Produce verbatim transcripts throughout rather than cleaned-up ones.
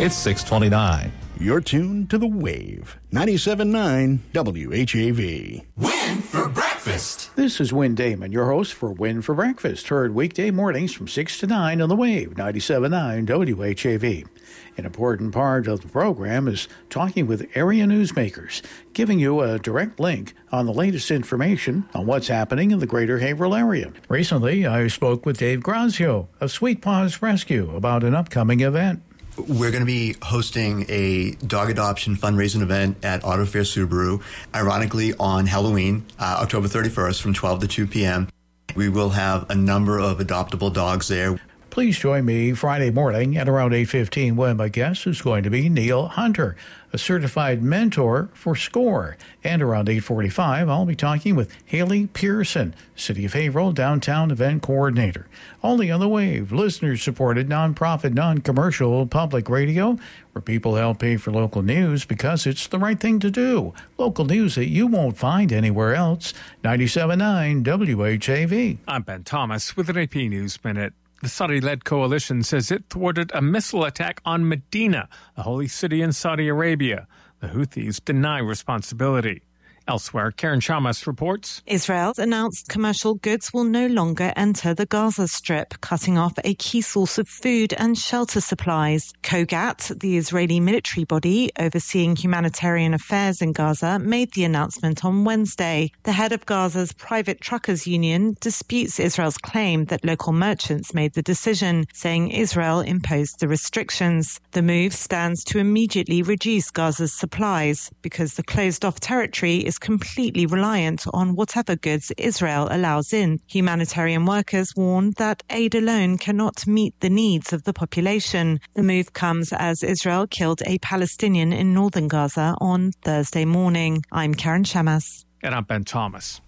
It's six twenty-nine. You're tuned to The Wave, ninety-seven point nine W H A V. Win for breakfast. This is Win Damon, your host for Win for Breakfast, heard weekday mornings from six to nine on The Wave, ninety-seven point nine W H A V. An important part of the program is talking with area newsmakers, giving you a direct link on the latest information on what's happening in the greater Haverhill area. Recently, I spoke with Dave Grazio of Sweet Paws Rescue about an upcoming event. We're going to be hosting a dog adoption fundraising event at Auto Fair Subaru, ironically on Halloween, uh, October thirty-first from twelve to two p.m. We will have a number of adoptable dogs there. Please join me Friday morning at around eight fifteen when my guest is going to be Neil Hunter, a certified mentor for SCORE. And around eight forty-five, I'll be talking with Haley Pearson, City of Haverhill Downtown Event Coordinator. Only on The Wave, listener-supported, nonprofit, non-commercial public radio, where people help pay for local news because it's the right thing to do. Local news that you won't find anywhere else. ninety-seven point nine W H A V. I'm Ben Thomas with an A P News Minute. The Saudi-led coalition says it thwarted a missile attack on Medina, a holy city in Saudi Arabia. The Houthis deny responsibility. Elsewhere, Karen Shamas reports. Israel's announced commercial goods will no longer enter the Gaza Strip, cutting off a key source of food and shelter supplies. COGAT, the Israeli military body overseeing humanitarian affairs in Gaza, made the announcement on Wednesday. The head of Gaza's private truckers union disputes Israel's claim that local merchants made the decision, saying Israel imposed the restrictions. The move stands to immediately reduce Gaza's supplies because the closed-off territory is completely reliant on whatever goods Israel allows in. Humanitarian workers warn that aid alone cannot meet the needs of the population. The move comes as Israel killed a Palestinian in northern Gaza on Thursday morning. I'm Karen Shamas. And I'm Ben Thomas.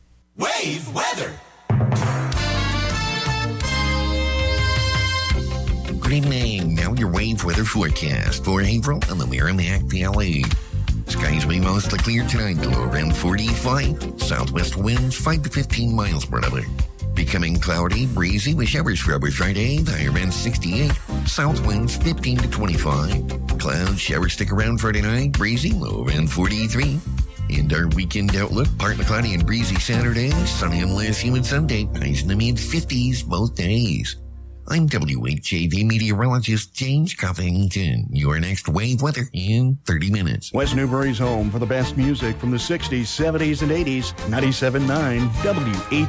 Wave weather. Good evening. Now your wave weather forecast for April and the Merrimack Valley. Skies will be mostly clear tonight, low around forty-five. Southwest winds five to fifteen miles per hour. Becoming cloudy, breezy with showers for over Friday, the high around sixty-eight. South winds fifteen to twenty-five. Clouds, showers stick around Friday night, breezy, low around forty-three. And our weekend outlook, partly cloudy and breezy Saturday, sunny and less humid Sunday, highs in the mid-fifties both days. I'm W H A V meteorologist James Covington. Your next wave weather in thirty minutes. West Newbury's home for the best music from the sixties, seventies, and eighties. ninety-seven point nine W H A V.